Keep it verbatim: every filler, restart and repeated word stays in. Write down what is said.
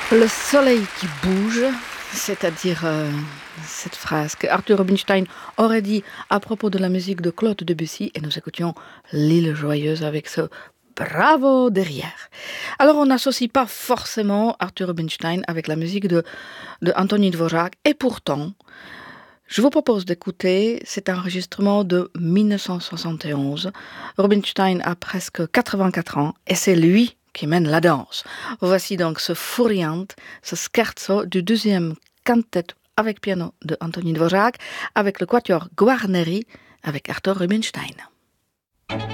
Le soleil qui bouge, c'est-à-dire euh, cette phrase que Arthur Rubinstein aurait dit à propos de la musique de Claude Debussy, et nous écoutions L'île joyeuse avec ce bravo derrière. Alors on n'associe pas forcément Arthur Rubinstein avec la musique de, de Antonín Dvořák, et pourtant, je vous propose d'écouter cet enregistrement de dix-neuf cent soixante et onze. Rubinstein a presque quatre-vingt-quatre ans et c'est lui qui mène la danse. Voici donc ce Furiant, ce scherzo du deuxième quintet avec piano de Antonín Dvořák, avec le quatuor Guarneri, avec Arthur Rubinstein.